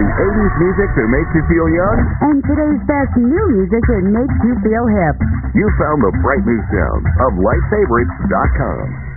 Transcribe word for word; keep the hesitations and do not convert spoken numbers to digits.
the eighties music that makes you feel young and today's best new music that makes you feel hip. You found the bright new sound of light favorites dot com.